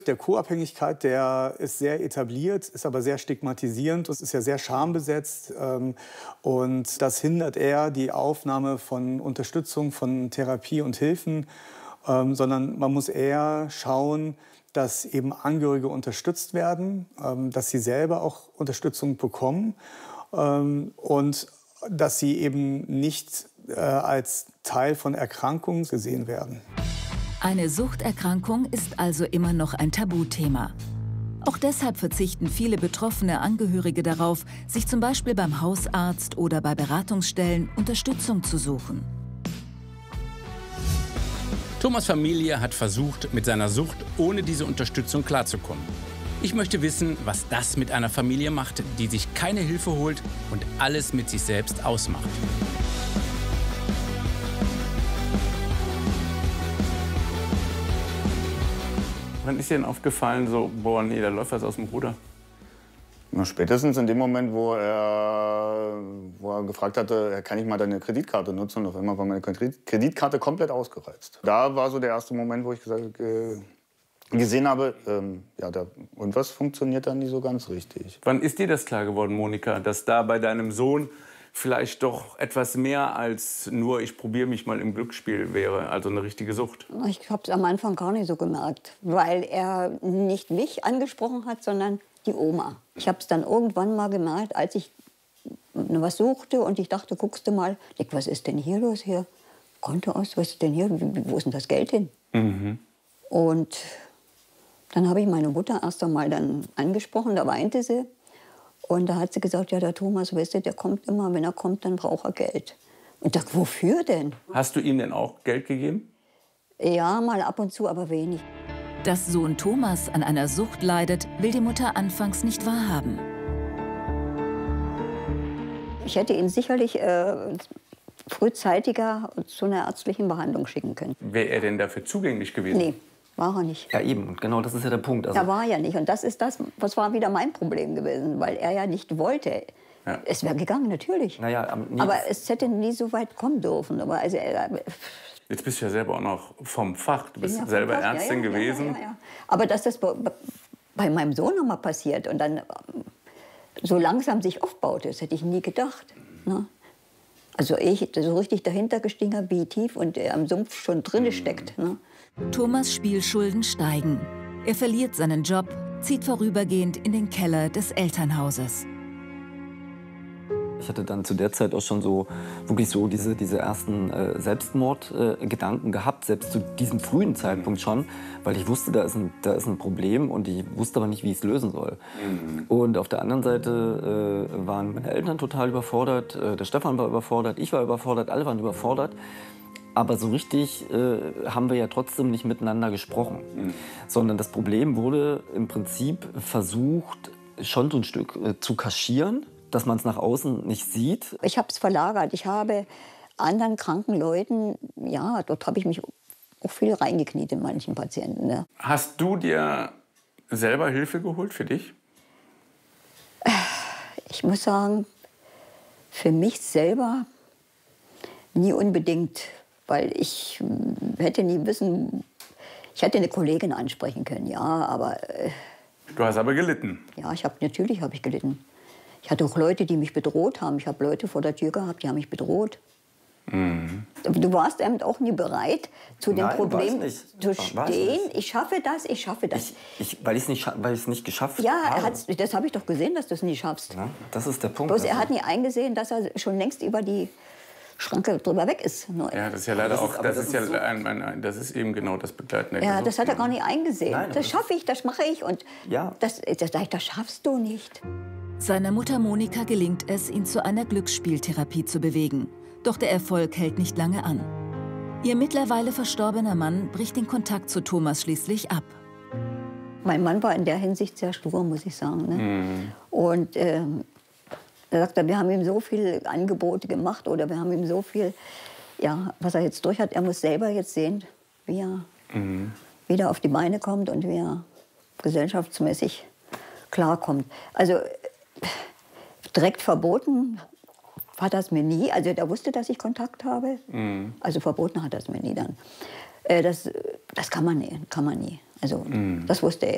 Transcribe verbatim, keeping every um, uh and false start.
Der Co-Abhängigkeit, der ist sehr etabliert, ist aber sehr stigmatisierend. Es ist ja sehr schambesetzt. Ähm, und das hindert eher die Aufnahme von Unterstützung, von Therapie und Hilfen. Ähm, sondern man muss eher schauen, dass eben Angehörige unterstützt werden, ähm, dass sie selber auch Unterstützung bekommen ähm, und dass sie eben nicht äh, als Teil von Erkrankungen gesehen werden. Eine Suchterkrankung ist also immer noch ein Tabuthema. Auch deshalb verzichten viele betroffene Angehörige darauf, sich zum Beispiel beim Hausarzt oder bei Beratungsstellen Unterstützung zu suchen. Thomas' Familie hat versucht, mit seiner Sucht ohne diese Unterstützung klarzukommen. Ich möchte wissen, was das mit einer Familie macht, die sich keine Hilfe holt und alles mit sich selbst ausmacht. Wann ist dir denn aufgefallen, so, boah, nee, da läuft was aus dem Ruder? Na, spätestens in dem Moment, wo er, wo er gefragt hatte, kann ich mal deine Kreditkarte nutzen? Und auf einmal war meine Kreditkarte komplett ausgereizt. Da war so der erste Moment, wo ich gesagt, äh, gesehen habe, ähm, ja, da, irgendwas funktioniert da nicht so ganz richtig. Wann ist dir das klar geworden, Monika, dass da bei deinem Sohn vielleicht doch etwas mehr als nur ich probiere mich mal im Glücksspiel wäre, also eine richtige Sucht? Ich habe es am Anfang gar nicht so gemerkt, weil er nicht mich angesprochen hat, sondern die Oma. Ich habe es dann irgendwann mal gemerkt, als ich was suchte und ich dachte, guckst du mal, was ist denn hier los hier? Konto aus, was ist denn hier? Wo ist denn das Geld hin? Mhm. Und dann habe ich meine Mutter erst einmal dann angesprochen, da weinte sie. Und da hat sie gesagt, ja, der Thomas, weißt du, der kommt immer, wenn er kommt, dann braucht er Geld. Und ich dachte, wofür denn? Hast du ihm denn auch Geld gegeben? Ja, mal ab und zu, aber wenig. Dass Sohn Thomas an einer Sucht leidet, will die Mutter anfangs nicht wahrhaben. Ich hätte ihn sicherlich äh, frühzeitiger zu einer ärztlichen Behandlung schicken können. Wäre er denn dafür zugänglich gewesen? Nee, war er nicht. Ja, eben. Und genau das ist ja der Punkt. Also er war ja nicht. Und das ist das, was war wieder mein Problem gewesen, weil er ja nicht wollte. Ja. Es wäre gegangen, natürlich. Naja, nee, aber es hätte nie so weit kommen dürfen. Aber also, äh, Jetzt bist du ja selber auch noch vom Fach. Du bist ja selber Fach. Ärztin ja, ja, gewesen. Ja, ja, ja. Aber dass das bei, bei meinem Sohn noch mal passiert und dann so langsam sich aufbaut, das hätte ich nie gedacht. Ne? Also ich so richtig dahinter gestiegen habe, wie tief und er am Sumpf schon drin mhm. steckt. Ne? Thomas' Spielschulden steigen. Er verliert seinen Job, zieht vorübergehend in den Keller des Elternhauses. Ich hatte dann zu der Zeit auch schon so wirklich so diese, diese ersten äh, Selbstmordgedanken äh, gehabt, selbst zu diesem frühen Zeitpunkt schon, weil ich wusste, da ist ein, da ist ein Problem und ich wusste aber nicht, wie ich es lösen soll. Mhm. Und auf der anderen Seite äh, waren meine Eltern total überfordert, äh, der Stefan war überfordert, ich war überfordert, alle waren überfordert. Aber so richtig äh, haben wir ja trotzdem nicht miteinander gesprochen, mhm. sondern das Problem wurde im Prinzip versucht, schon so ein Stück äh, zu kaschieren, dass man es nach außen nicht sieht. Ich habe es verlagert. Ich habe anderen kranken Leuten, ja, dort habe ich mich auch viel reingekniet in manchen Patienten. Ne? Hast du dir selber Hilfe geholt für dich? Ich muss sagen, für mich selber nie unbedingt, weil ich hätte nie wissen, ich hätte eine Kollegin ansprechen können, ja, aber... Du hast aber gelitten. Ja, ich hab, natürlich habe ich gelitten. Ich hatte auch Leute, die mich bedroht haben. Ich habe Leute vor der Tür gehabt, die haben mich bedroht. Mhm. Du warst eben auch nie bereit, zu dem Nein, Problem nicht. zu stehen. Ich schaffe das, ich schaffe das. Ich, ich, weil ich es nicht, nicht geschafft ja, habe. Ja, das habe ich doch gesehen, dass du es nie schaffst. Ja, das ist der Punkt. Bloß er hat nie eingesehen, dass er schon längst über die Schranke drüber weg ist. Ja, das ist ja leider das auch, ist, das, das ist ja so ein, ein, ein, das ist eben genau das Begleiten der Ja, das hat er gar nicht eingesehen. Nein, das schaffe ich, das mache ich und ja. das, das, das schaffst du nicht. Seiner Mutter Monika gelingt es, ihn zu einer Glücksspieltherapie zu bewegen. Doch der Erfolg hält nicht lange an. Ihr mittlerweile verstorbener Mann bricht den Kontakt zu Thomas schließlich ab. Mein Mann war in der Hinsicht sehr stur, muss ich sagen. Ne? Mhm. Und ähm, er sagte, wir haben ihm so viele Angebote gemacht oder wir haben ihm so viel, ja, was er jetzt durch hat. Er muss selber jetzt sehen, wie er mhm. wieder auf die Beine kommt und wie er gesellschaftsmäßig klarkommt. Also direkt verboten hat er es mir nie. Also er wusste, dass ich Kontakt habe. Mhm. Also verboten hat er es mir nie dann. Äh, das, das kann man nie. Kann man nie. Also mhm. das wusste er.